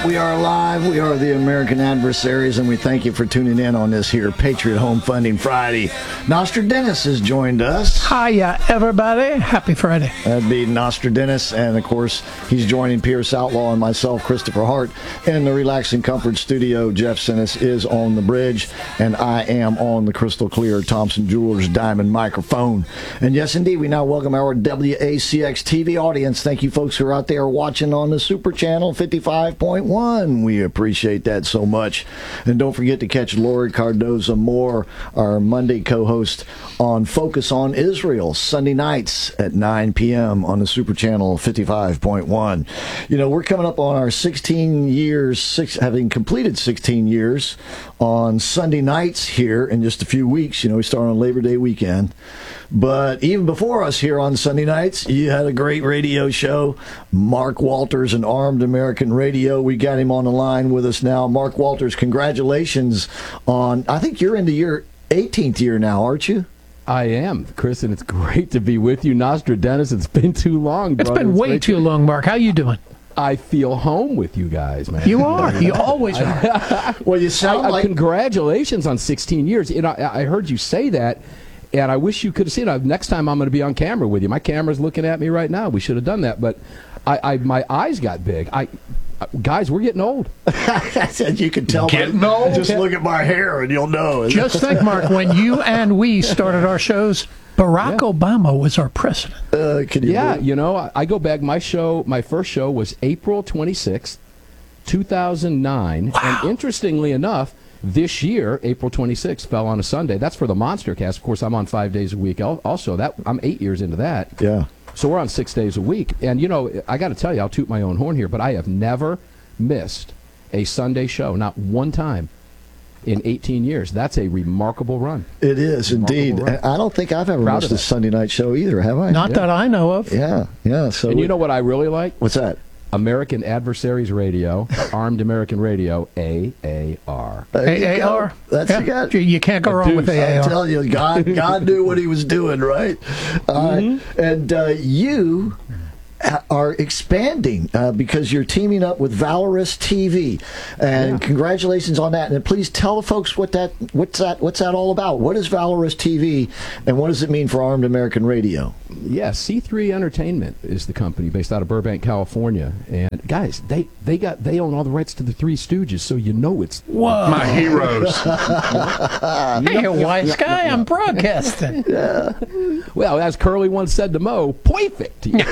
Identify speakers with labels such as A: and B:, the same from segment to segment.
A: We are live. We are the American Adversaries, and we thank you for tuning in on this here Patriot Home Funding Friday. Nostradamus has joined us.
B: Hiya, everybody. Happy Friday.
A: That'd be Nostradamus, and of course, he's joining Pierce Outlaw and myself, Christopher Hart, in the Relaxing Comfort Studio. Jeff Sinis is on the bridge, and I am on the crystal clear Thompson Jewelers Diamond microphone. And yes, indeed, we now welcome our WACX TV audience. Thank you, folks who are out there watching on the Super Channel 55.1. We appreciate that so much. And don't forget to catch Lori Cardoza Moore, our Monday co-host, on Focus on Israel, Sunday nights at 9 p.m. on the Super Channel 55.1. You know, we're coming up on our 16 years, having completed 16 years on Sunday nights here in just a few weeks. You know, we start on Labor Day weekend. But even before us here on Sunday nights, you had a great radio show. Mark Walters and Armed American Radio. We got him on the line with us now. Mark Walters, congratulations on, I think you're into your 18th year now, aren't you?
C: I am, Chris, and it's great to be with you. Nostradamus, it's been too long, brother.
B: It's been way too long, Mark. How you doing?
C: I feel home with you guys, man.
B: You are. You always are.
A: Well, you sound like...
C: Congratulations on 16 years. You know, I heard you say that, and I wish you could have seen it. Next time I'm going to be on camera with you. My camera's looking at me right now. We should have done that, but my eyes got big. Guys, we're getting old.
A: I said you can tell.
D: Getting old?
A: Just look at my hair and you'll know.
B: Just think, Mark, when you and we started our shows, Barack Obama was our president.
C: You know, I go back. My first show was April 26th, 2009. Wow. And interestingly enough, this year, April 26th, fell on a Sunday. That's for the Monster Cast. Of course, I'm on 5 days a week. Also, I'm 8 years into that.
A: Yeah.
C: So we're on 6 days a week. And, you know, I got to tell you, I'll toot my own horn here, but I have never missed a Sunday show, not one time in 18 years. That's a remarkable run.
A: It is, indeed. I don't think I've ever missed a Sunday night show either, have I?
B: Not that I know of.
A: Yeah. So
C: and you know what I really like?
A: What's that?
C: American Adversaries Radio, Armed American Radio, AAR.
B: AAR.
A: That's
B: you can't go wrong with AAR.
A: I tell you, God knew what he was doing, right? And you are expanding because you're teaming up with Valorous TV, and congratulations on that. And please tell the folks what's that all about. What is Valorous TV, and what does it mean for Armed American Radio?
C: Yeah, C3 Entertainment is the company based out of Burbank, California. And guys, they own all the rights to the Three Stooges, so you know it's
D: my heroes.
B: Hey, wise guy, I'm broadcasting.
A: Yeah.
C: Well, as Curly once said to Mo, perfect. You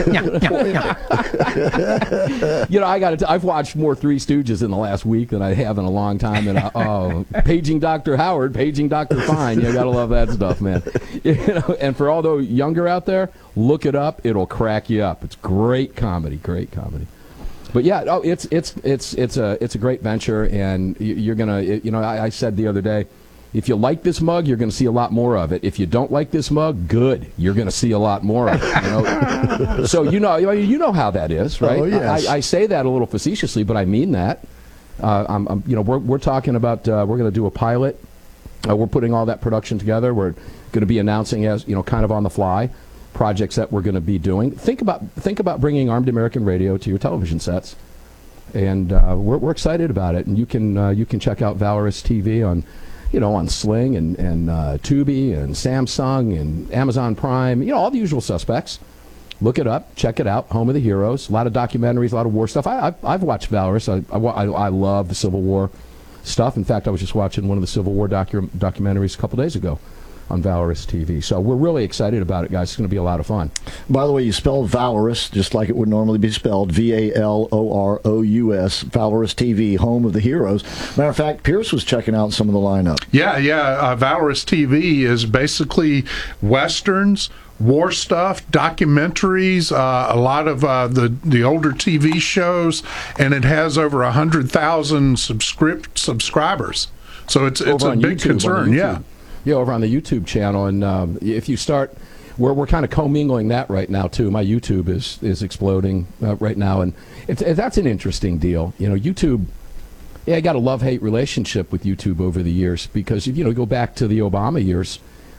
C: know, I've watched more Three Stooges in the last week than I have in a long time. And paging Dr. Howard, paging Dr. Fine. You gotta love that stuff, man. You know, and for all those younger out there, look it up. It'll crack you up. It's great comedy. But yeah, it's a great venture, and you're gonna. You know, I said the other day, if you like this mug, you're going to see a lot more of it. If you don't like this mug, good. You're going to see a lot more of it. You know? So you know how that is, right?
A: Oh, yes.
C: I say that a little facetiously, but I mean that. We're talking about we're going to do a pilot. We're putting all that production together. We're going to be announcing, as you know, kind of on the fly, projects that we're going to be doing. Think about bringing Armed American Radio to your television sets, and we're excited about it. And you can check out Valorous TV on. You know, on Sling and Tubi and Samsung and Amazon Prime, you know, all the usual suspects. Look it up, check it out. Home of the Heroes, a lot of documentaries, a lot of war stuff. I've watched Valorous. I love the Civil War stuff. In fact, I was just watching one of the Civil War documentaries a couple days ago on Valorous TV. So we're really excited about it, guys. It's going to be a lot of fun.
A: By the way, you spelled Valorous just like it would normally be spelled, Valorous, Valorous TV, Home of the Heroes. Matter of fact, Pierce was checking out some of the lineup.
D: Yeah. Valorous TV is basically Westerns, war stuff, documentaries, a lot of the older TV shows, and it has over 100,000 subscribers. So it's a big concern, yeah.
C: Yeah, over on the YouTube channel, and if you start, we're kind of commingling that right now too. My YouTube is exploding right now, and that's an interesting deal. You know, YouTube. Yeah, I got a love-hate relationship with YouTube over the years because if you go back to the Obama years,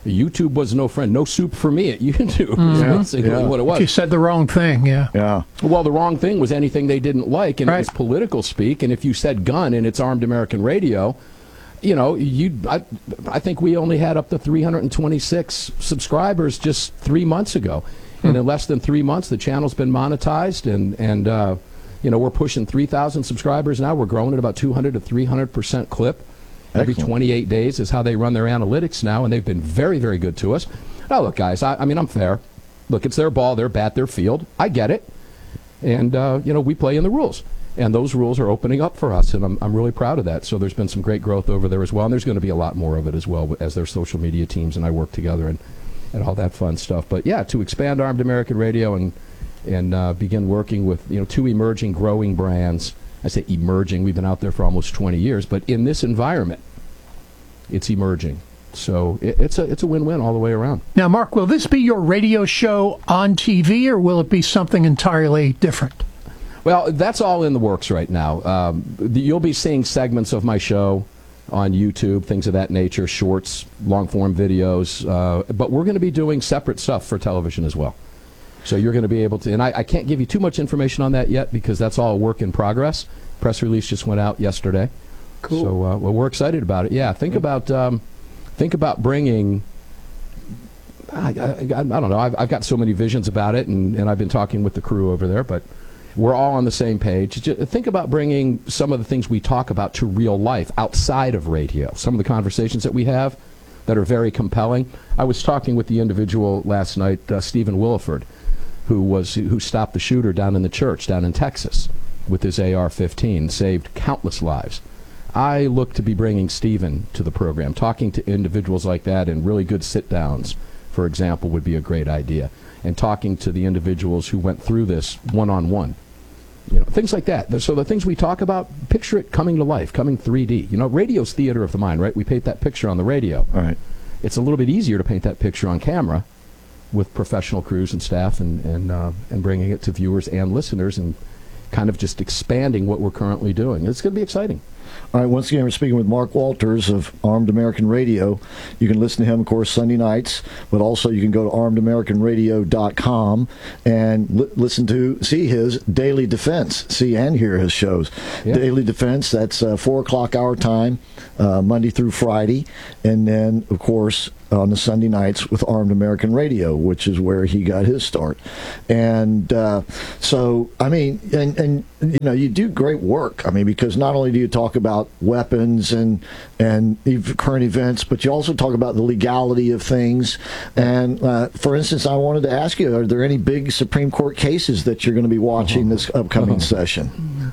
C: YouTube was no friend, no soup for me at YouTube. Is basically what it was.
B: If you said the wrong thing,
A: Yeah.
C: Well, the wrong thing was anything they didn't like, and
B: Right.
C: it was political speak. And if you said gun and it's Armed American Radio, you know, I think we only had up to 326 subscribers just 3 months ago. And in less than 3 months, the channel's been monetized, and you know, we're pushing 3,000 subscribers now. We're growing at about 200 to 300% clip. Every
A: Excellent.
C: 28 days is how they run their analytics now, and they've been very, very good to us. Now, look, guys, I mean, I'm fair. Look, it's their ball, their bat, their field. I get it. And, you know, we play in the rules. And those rules are opening up for us, and I'm really proud of that. So there's been some great growth over there as well, and there's going to be a lot more of it as well as their social media teams and I work together and all that fun stuff. But, yeah, to expand Armed American Radio and begin working with, you know, two emerging, growing brands. I say emerging. We've been out there for almost 20 years, but in this environment, it's emerging. So it's a win-win all the way around.
B: Now, Mark, will this be your radio show on TV, or will it be something entirely different?
C: Well, that's all in the works right now. You'll be seeing segments of my show on YouTube, things of that nature, shorts, long-form videos, but we're going to be doing separate stuff for television as well. So you're going to be able to, and I can't give you too much information on that yet because that's all a work in progress. Press release just went out yesterday.
B: Cool.
C: So well, we're excited about it. Yeah, think about bringing. I don't know. I've got so many visions about it, and I've been talking with the crew over there, but we're all on the same page. Just think about bringing some of the things we talk about to real life outside of radio. Some of the conversations that we have that are very compelling. I was talking with the individual last night, Stephen Williford, who stopped the shooter down in the church down in Texas with his AR-15, saved countless lives. I look to be bringing Stephen to the program. Talking to individuals like that and really good sit-downs, for example, would be a great idea. And talking to the individuals who went through this one-on-one. You know, things like that. So the things we talk about, picture it coming to life, coming 3D. You know, radio's theater of the mind, right? We paint that picture on the radio.
A: All right.
C: It's a little bit easier to paint that picture on camera with professional crews and staff and bringing it to viewers and listeners and kind of just expanding what we're currently doing. It's going to be exciting.
A: All right, once again, we're speaking with Mark Walters of Armed American Radio. You can listen to him, of course, Sunday nights, but also you can go to armedamericanradio.com and see his Daily Defense, see and hear his shows.
C: Yeah.
A: Daily Defense, that's 4 o'clock our time, Monday through Friday, and then, of course, on the Sunday nights with Armed American Radio, which is where he got his start. And so, I mean, and you know, you do great work. I mean, because not only do you talk about weapons and current events, but you also talk about the legality of things. And for instance, I wanted to ask you, are there any big Supreme Court cases that you're going to be watching this upcoming session?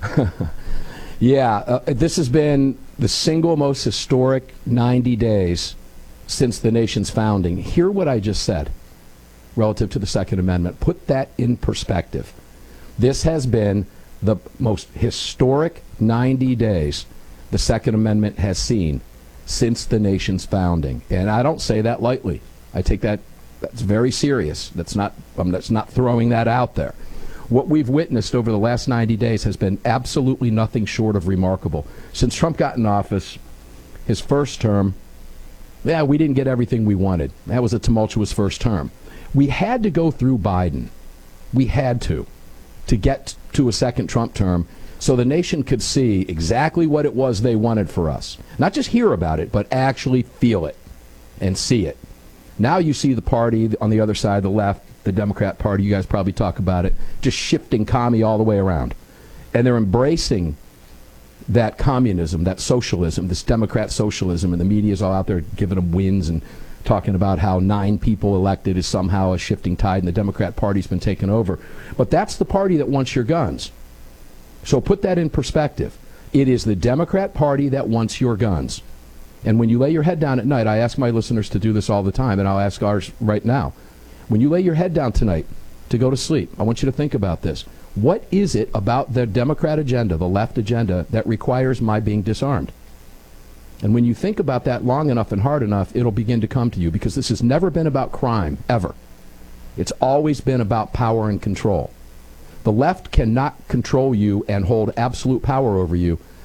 C: Yeah, this has been the single most historic 90 days since the nation's founding. Hear what I just said relative to the Second Amendment. Put that in perspective. This has been the most historic 90 days the Second Amendment has seen since the nation's founding. And I don't say that lightly. I take that's very serious. That's not throwing that out there. What we've witnessed over the last 90 days has been absolutely nothing short of remarkable. Since Trump got in office, his first term, yeah, we didn't get everything we wanted. That was a tumultuous first term. We had to go through Biden. We had to get to a second Trump term so the nation could see exactly what it was they wanted for us. Not just hear about it, but actually feel it and see it. Now you see the party on the other side, the left, the Democrat Party, you guys probably talk about it, just shifting commie all the way around. And they're embracing that communism, that socialism, this Democrat socialism, and the media's all out there giving them wins and talking about how 9 people elected is somehow a shifting tide and the Democrat Party's been taken over. But that's the party that wants your guns. So put that in perspective. It is the Democrat Party that wants your guns. And when you lay your head down at night, I ask my listeners to do this all the time, and I'll ask ours right now. When you lay your head down tonight to go to sleep, I want you to think about this. What is it about the Democrat agenda, the left agenda, that requires my being disarmed? And when you think about that long enough and hard enough, it'll begin to come to you, because this has never been about crime, ever. It's always been about power and control. The left cannot control you and hold absolute power over you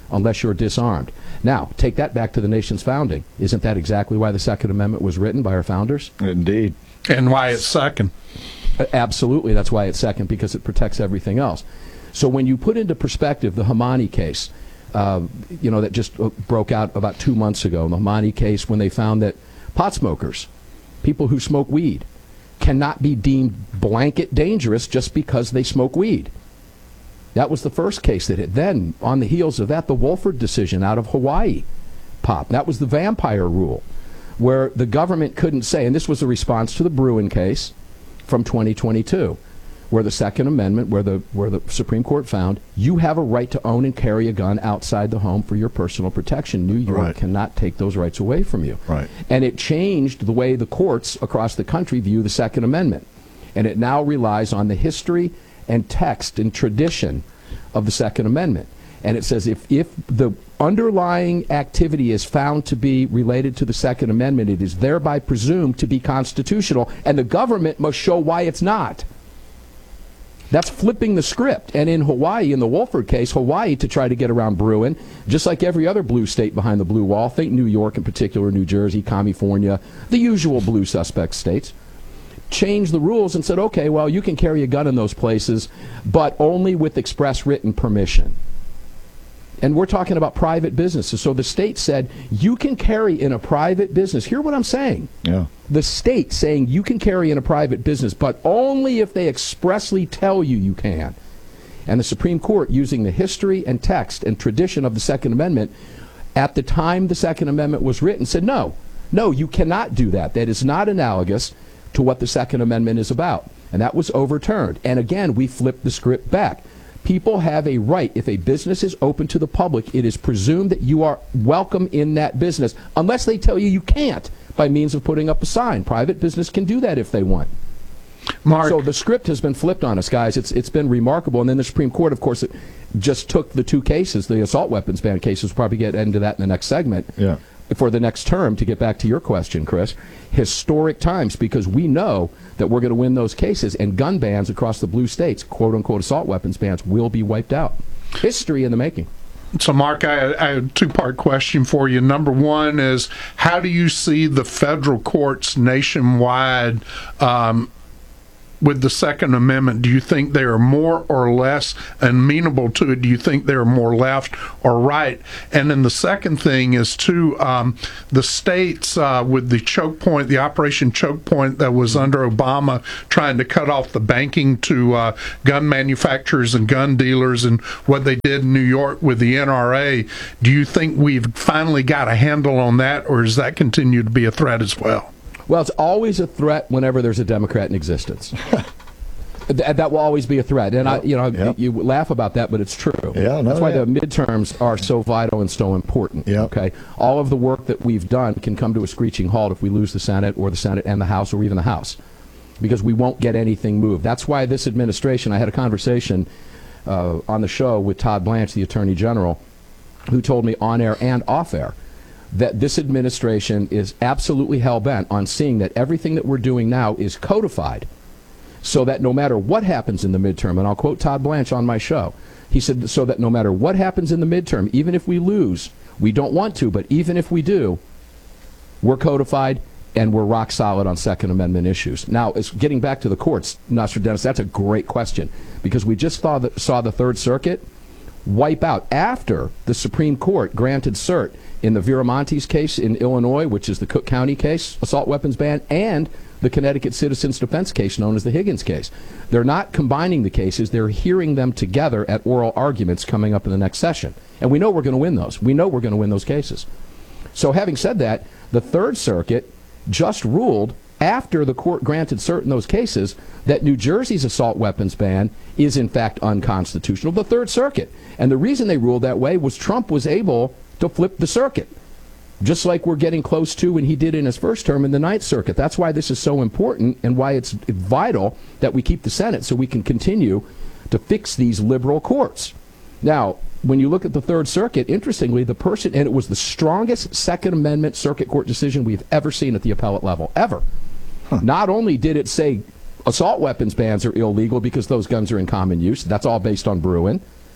C: unless you're disarmed. Now, take that back to the nation's founding. Isn't that exactly why the Second Amendment was written by our founders?
A: Indeed.
D: And why it's second.
C: Absolutely, that's why it's second, because it protects everything else. So when you put into perspective the Hamani case, that just broke out about 2 months ago, the Hamani case, when they found that pot smokers, people who smoke weed, cannot be deemed blanket dangerous just because they smoke weed. That was the first case that hit. Then, on the heels of that, the Wolford decision out of Hawaii popped. That was the vampire rule, where the government couldn't say, and this was a response to the Bruen case from 2022, where the Second Amendment, where the Supreme Court found you have a right to own and carry a gun outside the home for your personal protection. New York cannot take those rights away from you.
A: Right.
C: And it changed the way the courts across the country view the Second Amendment. And it now relies on the history and text and tradition of the Second Amendment. And it says if the underlying activity is found to be related to the Second Amendment, it is thereby presumed to be constitutional, and the government must show why it's not. That's flipping the script. And in Hawaii, in the Wolford case, Hawaii, to try to get around Bruen, just like every other blue state behind the blue wall, think New York in particular, New Jersey, California, the usual blue suspect states, changed the rules and said, okay, well, you can carry a gun in those places, but only with express written permission. And we're talking about private businesses. So the state said, you can carry in a private business. Hear what I'm saying.
A: Yeah.
C: The state saying you can carry in a private business, but only if they expressly tell you you can. And the Supreme Court, using the history and text and tradition of the Second Amendment, at the time the Second Amendment was written, said, no, you cannot do that. That is not analogous to what the Second Amendment is about. And that was overturned. And again, we flipped the script back. People have a right. If a business is open to the public, it is presumed that you are welcome in that business, unless they tell you you can't by means of putting up a sign. Private business can do that if they want.
D: Mark.
C: So the script has been flipped on us, guys. It's been remarkable. And then the Supreme Court, of course, just took the two cases, the assault weapons ban cases. We'll probably get into that in the next segment.
A: Yeah.
C: For the next term, to get back to your question, Chris, historic times, because we know that we're going to win those cases, and gun bans across the blue states, quote-unquote assault weapons bans, will be wiped out. History in the making.
D: So, Mark, I have a two-part question for you. Number one is, how do you see the federal courts nationwide with the Second Amendment? Do you think they are more or less amenable to it? Do you think they're more left or right? And then the second thing is, too, the states with the choke point, the Operation Choke Point that was under Obama, trying to cut off the banking to gun manufacturers and gun dealers, and what they did in New York with the NRA. Do you think we've finally got a handle on that, or does that continue to be a threat as well?
C: Well, it's always a threat whenever there's a Democrat in existence. That will always be a threat. And you laugh about that, but it's true.
A: Yeah,
C: that's why the midterms are so vital and so important.
A: Yeah.
C: Okay, all of the work that we've done can come to a screeching halt if we lose the Senate and the House, or even the House, because we won't get anything moved. That's why this administration. I had a conversation on the show with Todd Blanche, the Attorney General, who told me on air and off air that this administration is absolutely hell-bent on seeing that everything that we're doing now is codified, so that no matter what happens in the midterm, and I'll quote Todd Blanche on my show, he said, so that no matter what happens in the midterm, even if we lose, we don't want to, but even if we do, we're codified and we're rock solid on Second Amendment issues. Now, getting back to the courts, Nostradamus, that's a great question, because we just saw the Third Circuit wipe out, after the Supreme Court granted cert in the Viramontes case in Illinois, which is the Cook County case, assault weapons ban, and the Connecticut Citizens Defense case known as the Higgins case. They're not combining the cases. They're hearing them together at oral arguments coming up in the next session. And we know we're going to win those. We know we're going to win those cases. So having said that, the Third Circuit just ruled, after the court granted cert in those cases, that New Jersey's assault weapons ban is in fact unconstitutional. The Third Circuit. And the reason they ruled that way was Trump was able to flip the circuit, just like we're getting close to when he did in his first term in the Ninth Circuit. That's why this is so important, and why it's vital that we keep the Senate, so we can continue to fix these liberal courts. Now, when you look at the Third Circuit, interestingly, and it was the strongest Second Amendment circuit court decision we've ever seen at the appellate level, ever. Not only did it say assault weapons bans are illegal because those guns are in common use, that's all based on Bruen.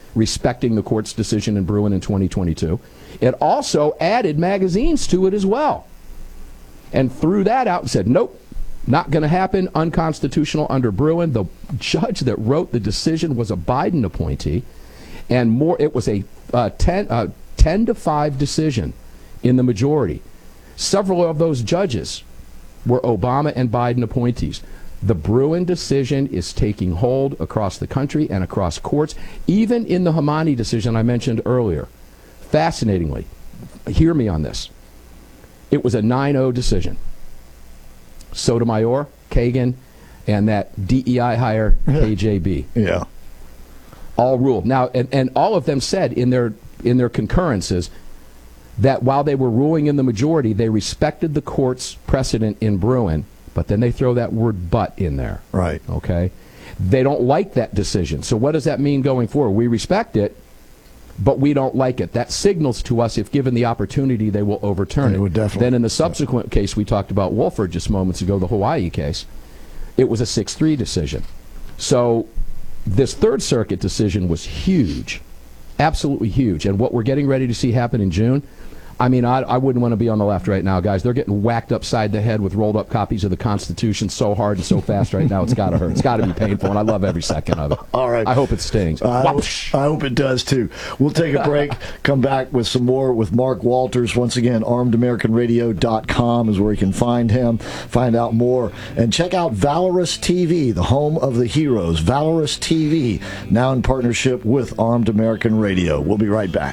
C: respecting the court's decision in Bruen in 2022. It also added magazines to it as well, and threw that out and said, nope, not going to happen, unconstitutional under Bruen. The judge that wrote the decision was a Biden appointee, and it was a 10-5 decision in the majority. Several of those judges were Obama and Biden appointees. The Bruen decision is taking hold across the country and across courts, even in the Hamani decision I mentioned earlier. Fascinatingly, hear me on this. It was a 9-0 decision. Sotomayor, Kagan, and that DEI hire, KJB.
A: Yeah.
C: All ruled. Now, and all of them said in their concurrences that while they were ruling in the majority, they respected the court's precedent in Bruen, but then they throw that word "but" in there.
A: Right.
C: Okay? They don't like that decision. So what does that mean going forward? We respect it, but we don't like it. That signals to us, if given the opportunity, they will overturn it.
A: Would definitely.
C: Then in the subsequent case we talked about, Wolford, just moments ago, the Hawaii case, it was a 6-3 decision. So this Third Circuit decision was huge, absolutely huge. And what we're getting ready to see happen in June, I mean, I wouldn't want to be on the left right now, guys. They're getting whacked upside the head with rolled-up copies of the Constitution so hard and so fast right now, it's got to hurt. It's got to be painful, and I love every second of it.
A: All right.
C: I hope it stings.
A: I hope it does, too. We'll take a break, come back with some more with Mark Walters. Once again, ArmedAmericanRadio.com is where you can find him, find out more, and check out Valorous TV, the home of the heroes. Valorous TV, now in partnership with Armed American Radio. We'll be right back.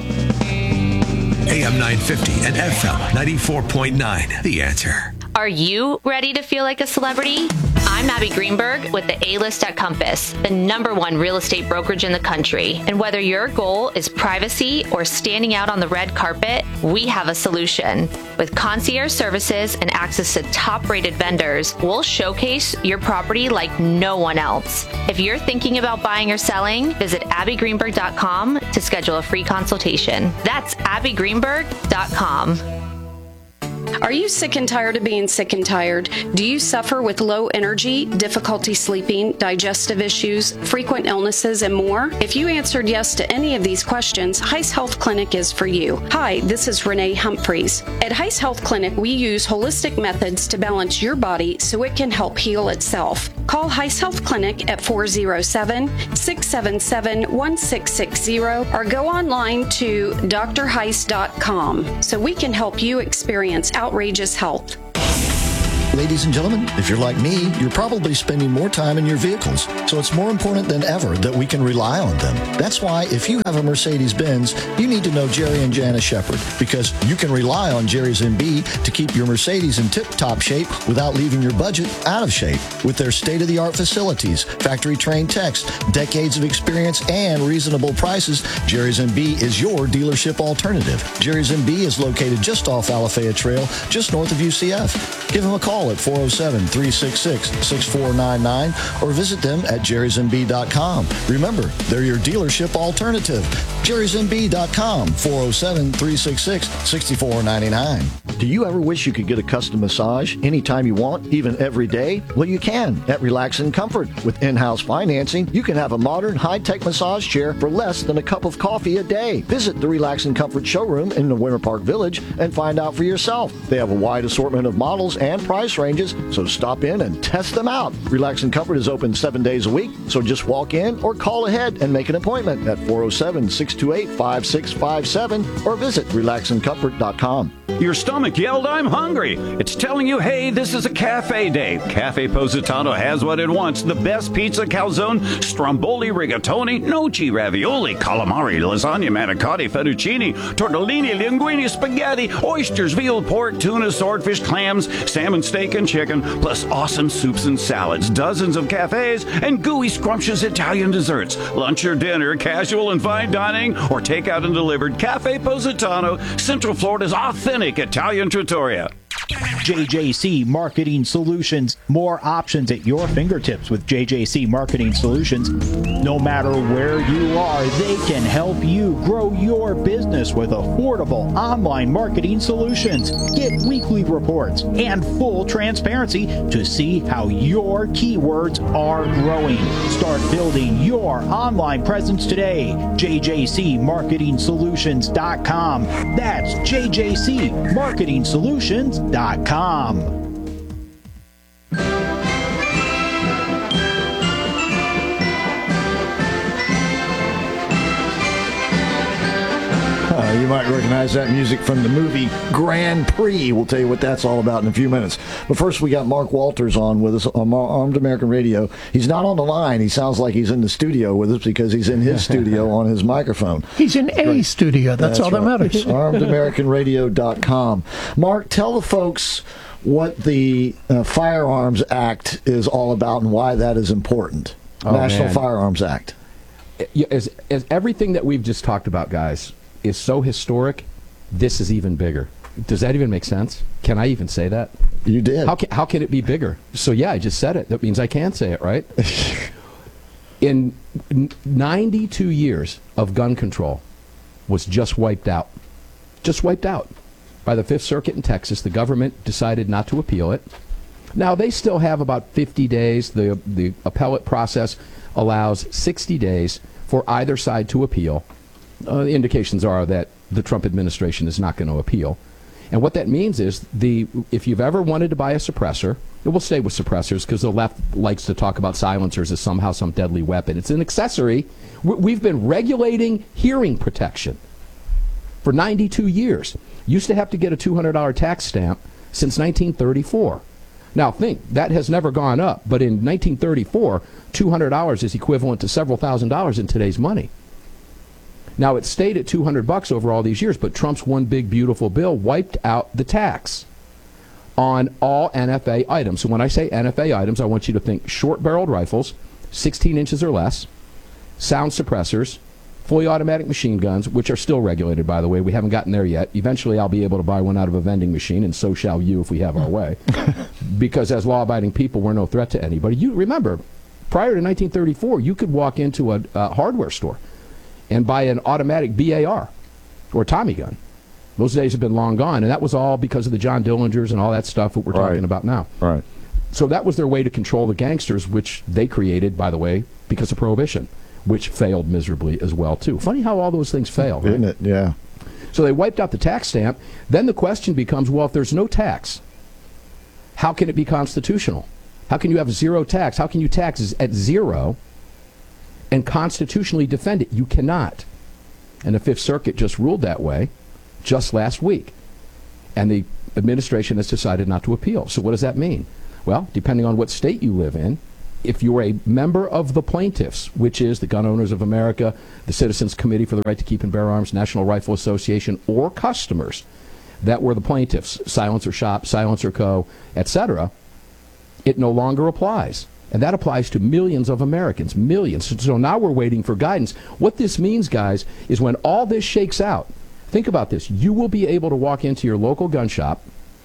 E: AM 950 and FM 94.9. The Answer.
F: Are you ready to feel like a celebrity? I'm Abby Greenberg with the A-List at Compass, the #1 real estate brokerage in the country. And whether your goal is privacy or standing out on the red carpet, we have a solution. With concierge services and access to top-rated vendors, we'll showcase your property like no one else. If you're thinking about buying or selling, visit abbygreenberg.com to schedule a free consultation. That's abbygreenberg.com.
G: Are you sick and tired of being sick and tired? Do you suffer with low energy, difficulty sleeping, digestive issues, frequent illnesses, and more? If you answered yes to any of these questions, Heiss Health Clinic is for you. Hi, this is Renee Humphreys. At Heiss Health Clinic, we use holistic methods to balance your body so it can help heal itself. Call Heiss Health Clinic at 407-677-1660 or go online to drheiss.com so we can help you experience outrageous health.
A: Ladies and gentlemen, if you're like me, you're probably spending more time in your vehicles, so it's more important than ever that we can rely on them. That's why if you have a Mercedes-Benz, you need to know Jerry and Janice Shepard, because you can rely on Jerry's MB to keep your Mercedes in tip-top shape without leaving your budget out of shape. With their state-of-the-art facilities, factory-trained techs, decades of experience, and reasonable prices, Jerry's MB is your dealership alternative. Jerry's MB is located just off Alafaya Trail, just north of UCF. Give them a call at 407-366-6499 or visit them at jerrysmb.com. Remember, they're your dealership alternative. jerrysmb.com, 407-366-6499. Do you ever wish you could get a custom massage anytime you want, even every day? Well, you can at Relax and Comfort. With in-house financing, you can have a modern, high-tech massage chair for less than a cup of coffee a day. Visit the Relax and Comfort showroom in the Winter Park Village and find out for yourself. They have a wide assortment of models and price ranges, so stop in and test them out. Relax and Comfort is open 7 days a week, so just walk in or call ahead and make an appointment at 407-628-5657 or visit relaxandcomfort.com.
H: Your stomach yelled, "I'm hungry." It's telling you, hey, this is a cafe day. Cafe Positano has what it wants. The best pizza, calzone, stromboli, rigatoni, gnocchi, ravioli, calamari, lasagna, manicotti, fettuccine, tortellini, linguine, spaghetti, oysters, veal, pork, tuna, swordfish, clams, salmon, steak, and chicken, plus awesome soups and salads, dozens of cafes, and gooey, scrumptious Italian desserts. Lunch or dinner, casual and fine dining, or takeout and delivered. Cafe Positano, Central Florida's authentic Italian trattoria.
I: JJC Marketing Solutions. More options at your fingertips with JJC Marketing Solutions. No matter where you are, they can help you grow your business with affordable online marketing solutions. Get weekly reports and full transparency to see how your keywords are growing. Start building your online presence today. JJCMarketingSolutions.com. That's JJCMarketingSolutions.com.
A: You might recognize that music from the movie Grand Prix. We'll tell you what that's all about in a few minutes. But first, we got Mark Walters on with us on Armed American Radio. He's not on the line. He sounds like he's in the studio with us because he's in his studio on his microphone.
B: He's in a studio. That's all that matters.
A: ArmedAmericanRadio.com. Mark, tell the folks what the Firearms Act is all about and why that is important. National Firearms Act.
C: As everything that we've just talked about, guys, is so historic, this is even bigger. Does that even make sense? Can I even say that?
A: You did.
C: How can it be bigger? So yeah, I just said it. That means I can say it, right? In 92 years of gun control was just wiped out. Just wiped out. By the Fifth Circuit in Texas, the government decided not to appeal it. Now, they still have about 50 days. The appellate process allows 60 days for either side to appeal. The indications are that the Trump administration is not going to appeal. And what that means is, if you've ever wanted to buy a suppressor, it will stay with suppressors because the left likes to talk about silencers as somehow some deadly weapon. It's an accessory. We've been regulating hearing protection for 92 years. Used to have to get a $200 tax stamp since 1934. Now, think, that has never gone up. But in 1934, $200 is equivalent to several $1,000s in today's money. Now, it stayed at $200 over all these years, but Trump's one big, beautiful bill wiped out the tax on all NFA items. So when I say NFA items, I want you to think short-barreled rifles, 16 inches or less, sound suppressors, fully automatic machine guns, which are still regulated, by the way. We haven't gotten there yet. Eventually, I'll be able to buy one out of a vending machine, and so shall you if we have our way. Because as law-abiding people, we're no threat to anybody. You remember, prior to 1934, you could walk into a hardware store and buy an automatic BAR or Tommy gun. Those days have been long gone, and that was all because of the John Dillingers and all that stuff that we're talking about now.
A: Right.
C: So that was their way to control the gangsters, which they created, by the way, because of Prohibition, which failed miserably as well, too. Funny how all those things fail, right?
A: Isn't it? Yeah.
C: So they wiped out the tax stamp. Then the question becomes, well, if there's no tax, how can it be constitutional? How can you have zero tax? How can you tax at zero and constitutionally defend it? You cannot. And the Fifth Circuit just ruled that way just last week. And the administration has decided not to appeal. So what does that mean? Well, depending on what state you live in, if you're a member of the plaintiffs, which is the Gun Owners of America, the Citizens Committee for the Right to Keep and Bear Arms, National Rifle Association, or customers that were the plaintiffs, Silencer Shop, Silencer Co., etc., it no longer applies. And that applies to millions of Americans, millions. So now we're waiting for guidance. What this means, guys, is when all this shakes out, think about this. You will be able to walk into your local gun shop,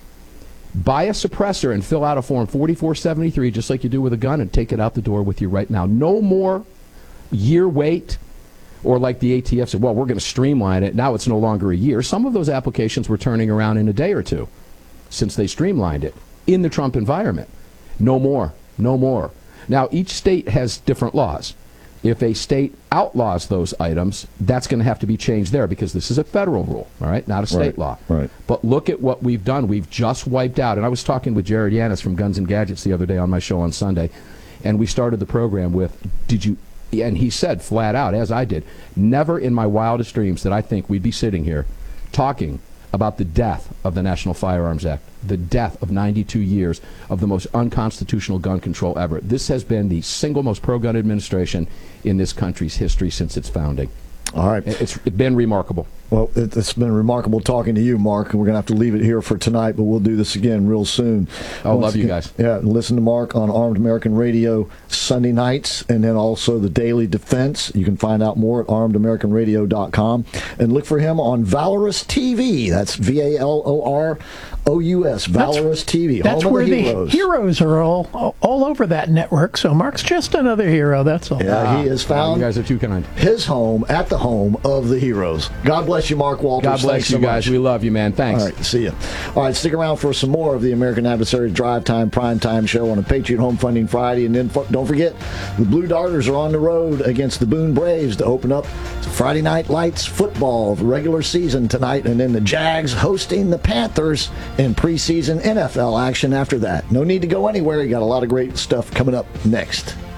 C: buy a suppressor, and fill out a Form 4473, just like you do with a gun, and take it out the door with you right now. No more year wait, or like the ATF said, well, we're going to streamline it. Now it's no longer a year. Some of those applications were turning around in a day or two since they streamlined it in the Trump environment. No more. No more. Now, each state has different laws. If a state outlaws those items, that's going to have to be changed there because this is a federal rule, all right, not a state law.
A: Right.
C: But look at what we've done. We've just wiped out. And I was talking with Jared Yanis from Guns and Gadgets the other day on my show on Sunday, and we started the program with, and he said flat out, as I did, never in my wildest dreams did I think we'd be sitting here talking about the death of the National Firearms Act, the death of 92 years of the most unconstitutional gun control ever. This has been the single most pro-gun administration in this country's history since its founding.
A: All right.
C: It's been remarkable.
A: Well, it's been remarkable talking to you, Mark. We're going to have to leave it here for tonight, but we'll do this again real soon.
C: I love you guys.
A: Yeah, listen to Mark on Armed American Radio Sunday nights, and then also the Daily Defense. You can find out more at armedamericanradio.com. And look for him on Valorous TV. That's VALOROUS, Valorous TV.
B: That's
A: home
B: where
A: of
B: the heroes are all over that network. So Mark's just another hero. That's all.
A: Yeah, he has found
C: you guys are too kind.
A: his home at the home of the heroes. God bless you, Mark Walters.
C: God bless
A: Thanks
C: you
A: so
C: guys.
A: much.
C: We love you, man. Thanks.
A: All right, see you. All right, stick around for some more of the American Adversaries Drive Time Prime Time Show on a Patriot Home Funding Friday. And then don't forget, the Blue Darters are on the road against the Boone Braves to open up Friday Night Lights football, the regular season tonight. And then the Jags hosting the Panthers in preseason NFL action after that. No need to go anywhere. You got a lot of great stuff coming up next.